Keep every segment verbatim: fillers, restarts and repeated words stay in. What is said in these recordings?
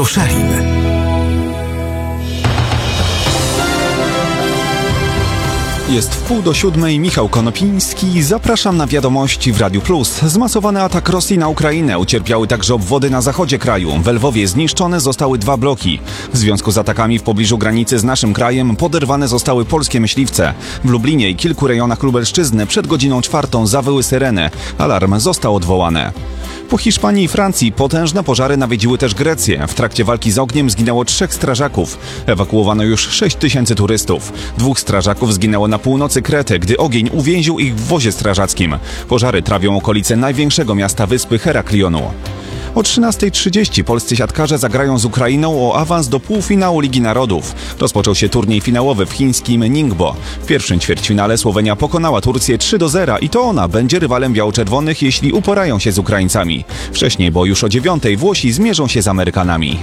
Koszalin. Jest wpół do siódmej, Michał Konopiński. Zapraszam na wiadomości w Radiu Plus. Zmasowany atak Rosji na Ukrainę. Ucierpiały także obwody na zachodzie kraju. W Lwowie zniszczone zostały dwa bloki. W związku z atakami w pobliżu granicy z naszym krajem poderwane zostały polskie myśliwce. W Lublinie i kilku rejonach Lubelszczyzny przed godziną czwartą zawyły syreny. Alarm został odwołany. Po Hiszpanii i Francji potężne pożary nawiedziły też Grecję. W trakcie walki z ogniem zginęło trzech strażaków. Ewakuowano już sześć tysięcy turystów. Dwóch strażaków zginęło na północy Krety, gdy ogień uwięził ich w wozie strażackim. Pożary trawią okolice największego miasta wyspy Heraklionu. O trzynastej trzydzieści polscy siatkarze zagrają z Ukrainą o awans do półfinału Ligi Narodów. Rozpoczął się turniej finałowy w chińskim Ningbo. W pierwszym ćwierćfinale Słowenia pokonała Turcję trzy do zera i to ona będzie rywalem biało-czerwonych, jeśli uporają się z Ukraińcami. Wcześniej, bo już o dziewiątej Włosi zmierzą się z Amerykanami.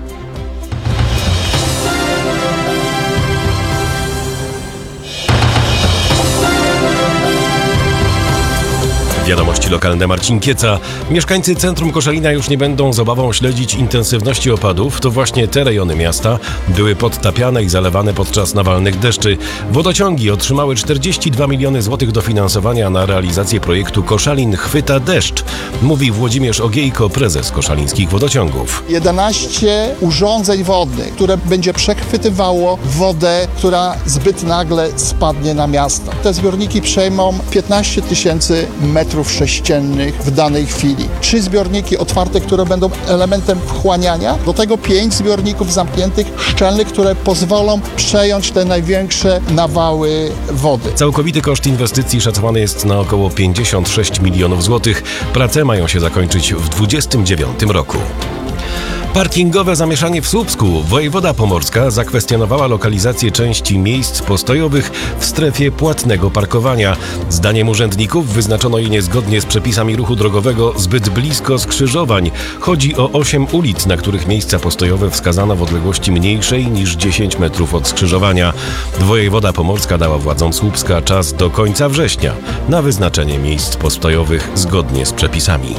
Wiadomości lokalne, Marcin Kieca. Mieszkańcy centrum Koszalina już nie będą z obawą śledzić intensywności opadów. To właśnie te rejony miasta były podtapiane i zalewane podczas nawalnych deszczy. Wodociągi otrzymały czterdzieści dwa miliony złotych dofinansowania na realizację projektu Koszalin chwyta deszcz, mówi Włodzimierz Ogiejko, prezes koszalińskich wodociągów. jedenaście urządzeń wodnych, które będzie przechwytywało wodę, która zbyt nagle spadnie na miasto. Te zbiorniki przejmą piętnaście tysięcy metrów sześciennych w danej chwili. Trzy zbiorniki otwarte, które będą elementem wchłaniania, do tego pięć zbiorników zamkniętych, szczelnych, które pozwolą przejąć te największe nawały wody. Całkowity koszt inwestycji szacowany jest na około pięćdziesiąt sześć milionów złotych. Prace mają się zakończyć w dwudziestym dziewiątym roku. Parkingowe zamieszanie w Słupsku. Wojewoda pomorska zakwestionowała lokalizację części miejsc postojowych w strefie płatnego parkowania. Zdaniem urzędników wyznaczono je niezgodnie z przepisami ruchu drogowego zbyt blisko skrzyżowań. Chodzi o osiem ulic, na których miejsca postojowe wskazano w odległości mniejszej niż dziesięć metrów od skrzyżowania. Wojewoda pomorska dała władzom Słupska czas do końca września na wyznaczenie miejsc postojowych zgodnie z przepisami.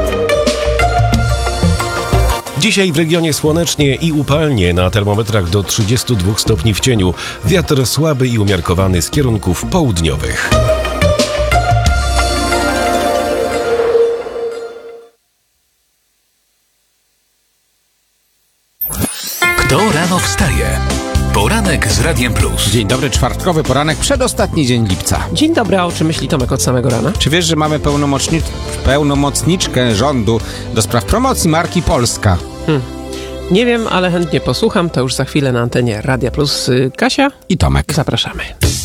Dzisiaj w regionie słonecznie i upalnie, na termometrach do trzydziestu dwóch stopni w cieniu. Wiatr słaby i umiarkowany z kierunków południowych. Kto rano wstaje? Poranek z Radiem Plus. Dzień dobry, czwartkowy poranek, przedostatni dzień lipca. Dzień dobry, a o czym myśli Tomek od samego rana? Czy wiesz, że mamy pełnomocni- pełnomocniczkę rządu do spraw promocji marki Polska? Hmm. Nie wiem, ale chętnie posłucham, to już za chwilę na antenie Radia Plus. Kasia i Tomek. Zapraszamy.